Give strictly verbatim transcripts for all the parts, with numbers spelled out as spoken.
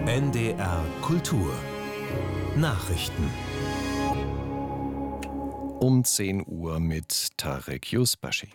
N D R Kultur Nachrichten Um zehn Uhr mit Tarek Yusbashi.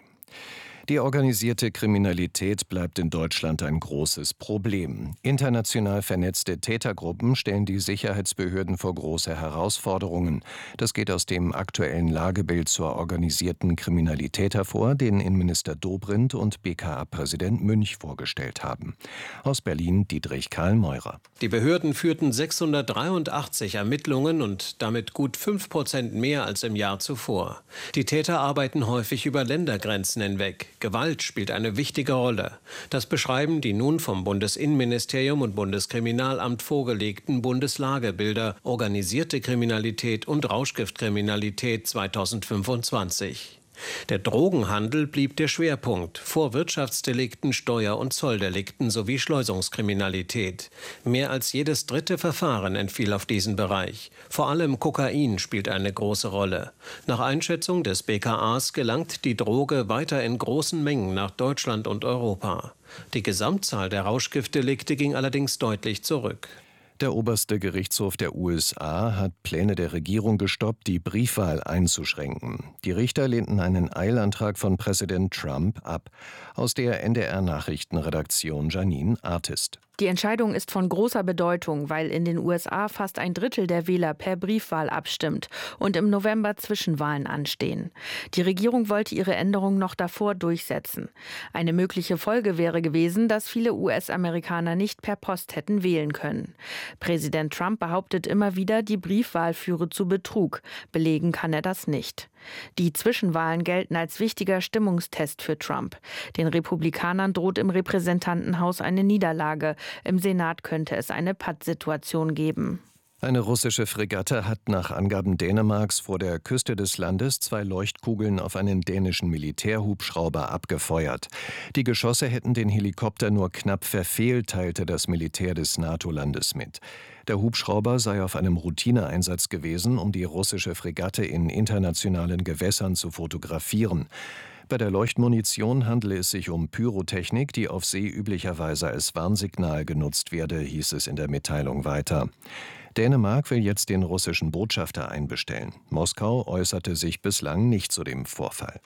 Die organisierte Kriminalität bleibt in Deutschland ein großes Problem. International vernetzte Tätergruppen stellen die Sicherheitsbehörden vor große Herausforderungen. Das geht aus dem aktuellen Lagebild zur organisierten Kriminalität hervor, den Innenminister Dobrindt und B K A-Präsident Münch vorgestellt haben. Aus Berlin Dietrich Karl Meurer. Die Behörden führten sechshundertdreiundachtzig Ermittlungen und damit gut fünf Prozent mehr als im Jahr zuvor. Die Täter arbeiten häufig über Ländergrenzen hinweg. Gewalt spielt eine wichtige Rolle. Das beschreiben die nun vom Bundesinnenministerium und Bundeskriminalamt vorgelegten Bundeslagebilder Organisierte Kriminalität und Rauschgiftkriminalität zweitausendfünfundzwanzig. Der Drogenhandel blieb der Schwerpunkt, vor Wirtschaftsdelikten, Steuer- und Zolldelikten sowie Schleusungskriminalität. Mehr als jedes dritte Verfahren entfiel auf diesen Bereich. Vor allem Kokain spielt eine große Rolle. Nach Einschätzung des B K As gelangt die Droge weiter in großen Mengen nach Deutschland und Europa. Die Gesamtzahl der Rauschgiftdelikte ging allerdings deutlich zurück. Der oberste Gerichtshof der U S A hat Pläne der Regierung gestoppt, die Briefwahl einzuschränken. Die Richter lehnten einen Eilantrag von Präsident Trump ab. Aus der N D R-Nachrichtenredaktion Janine Artist. Die Entscheidung ist von großer Bedeutung, weil in den U S A fast ein Drittel der Wähler per Briefwahl abstimmt und im November Zwischenwahlen anstehen. Die Regierung wollte ihre Änderung noch davor durchsetzen. Eine mögliche Folge wäre gewesen, dass viele U S-Amerikaner nicht per Post hätten wählen können. Präsident Trump behauptet immer wieder, die Briefwahl führe zu Betrug. Belegen kann er das nicht. Die Zwischenwahlen gelten als wichtiger Stimmungstest für Trump. Den Republikanern droht im Repräsentantenhaus eine Niederlage. Im Senat könnte es eine Pattsituation geben. Eine russische Fregatte hat nach Angaben Dänemarks vor der Küste des Landes zwei Leuchtkugeln auf einen dänischen Militärhubschrauber abgefeuert. Die Geschosse hätten den Helikopter nur knapp verfehlt, teilte das Militär des NATO-Landes mit. Der Hubschrauber sei auf einem Routineeinsatz gewesen, um die russische Fregatte in internationalen Gewässern zu fotografieren. Bei der Leuchtmunition handele es sich um Pyrotechnik, die auf See üblicherweise als Warnsignal genutzt werde, hieß es in der Mitteilung weiter. Dänemark will jetzt den russischen Botschafter einbestellen. Moskau äußerte sich bislang nicht zu dem Vorfall.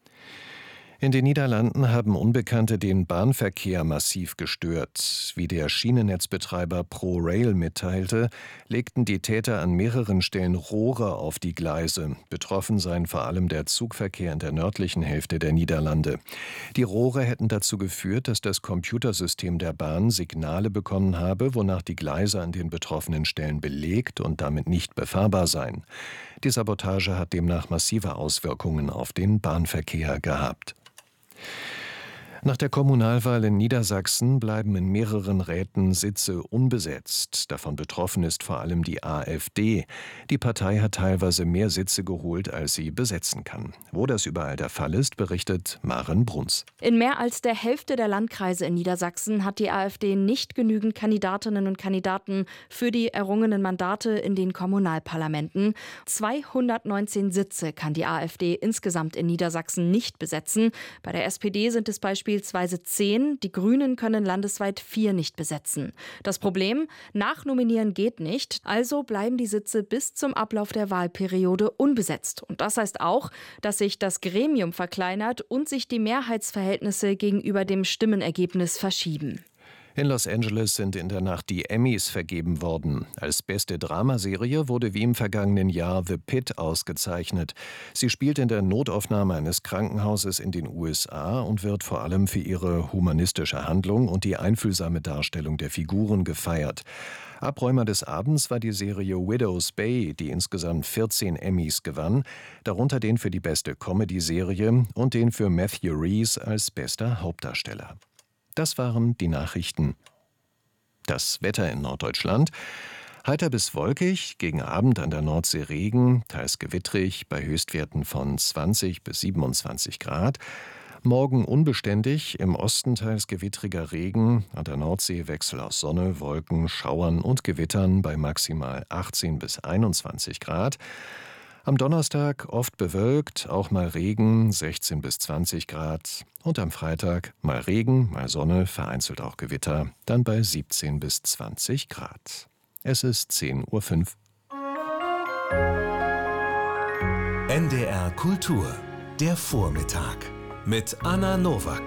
In den Niederlanden haben Unbekannte den Bahnverkehr massiv gestört. Wie der Schienennetzbetreiber ProRail mitteilte, legten die Täter an mehreren Stellen Rohre auf die Gleise. Betroffen seien vor allem der Zugverkehr in der nördlichen Hälfte der Niederlande. Die Rohre hätten dazu geführt, dass das Computersystem der Bahn Signale bekommen habe, wonach die Gleise an den betroffenen Stellen belegt und damit nicht befahrbar seien. Die Sabotage hat demnach massive Auswirkungen auf den Bahnverkehr gehabt. Nach der Kommunalwahl in Niedersachsen bleiben in mehreren Räten Sitze unbesetzt. Davon betroffen ist vor allem die AfD. Die Partei hat teilweise mehr Sitze geholt, als sie besetzen kann. Wo das überall der Fall ist, berichtet Maren Bruns. In mehr als der Hälfte der Landkreise in Niedersachsen hat die AfD nicht genügend Kandidatinnen und Kandidaten für die errungenen Mandate in den Kommunalparlamenten. zweihundertneunzehn Sitze kann die AfD insgesamt in Niedersachsen nicht besetzen. Bei der S P D sind es beispielsweise zehn, die Grünen können landesweit vier nicht besetzen. Das Problem, nachnominieren geht nicht, also bleiben die Sitze bis zum Ablauf der Wahlperiode unbesetzt. Und das heißt auch, dass sich das Gremium verkleinert und sich die Mehrheitsverhältnisse gegenüber dem Stimmenergebnis verschieben. In Los Angeles sind in der Nacht die Emmys vergeben worden. Als beste Dramaserie wurde wie im vergangenen Jahr The Pitt ausgezeichnet. Sie spielt in der Notaufnahme eines Krankenhauses in den U S A und wird vor allem für ihre humanistische Handlung und die einfühlsame Darstellung der Figuren gefeiert. Abräumer des Abends war die Serie Widow's Bay, die insgesamt vierzehn Emmys gewann, darunter den für die beste Comedy-Serie und den für Matthew Rhys als bester Hauptdarsteller. Das waren die Nachrichten. Das Wetter in Norddeutschland. Heiter bis wolkig, gegen Abend an der Nordsee Regen, teils gewittrig, bei Höchstwerten von zwanzig bis siebenundzwanzig Grad. Morgen unbeständig, im Osten teils gewittriger Regen, an der Nordsee Wechsel aus Sonne, Wolken, Schauern und Gewittern bei maximal achtzehn bis einundzwanzig Grad. Am Donnerstag oft bewölkt, auch mal Regen, sechzehn bis zwanzig Grad. Und am Freitag mal Regen, mal Sonne, vereinzelt auch Gewitter, dann bei siebzehn bis zwanzig Grad. Es ist zehn Uhr fünf. N D R Kultur, der Vormittag mit Anna Nowak.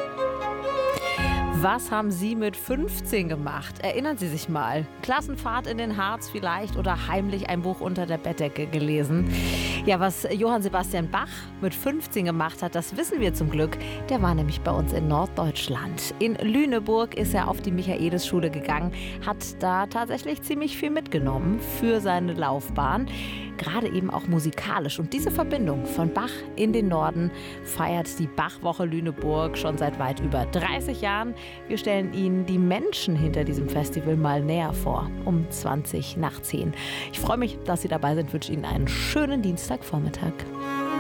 Was haben Sie mit fünfzehn gemacht? Erinnern Sie sich mal. Klassenfahrt in den Harz vielleicht oder heimlich ein Buch unter der Bettdecke gelesen? Ja, was Johann Sebastian Bach mit fünfzehn gemacht hat, das wissen wir zum Glück. Der war nämlich bei uns in Norddeutschland. In Lüneburg ist er auf die Michaelisschule gegangen, hat da tatsächlich ziemlich viel mitgenommen für seine Laufbahn. Gerade eben auch musikalisch. Und diese Verbindung von Bach in den Norden feiert die Bachwoche Lüneburg schon seit weit über dreißig Jahren. Wir stellen Ihnen die Menschen hinter diesem Festival mal näher vor, um zwanzig nach zehn. Ich freue mich, dass Sie dabei sind, wünsche Ihnen einen schönen Dienstagvormittag.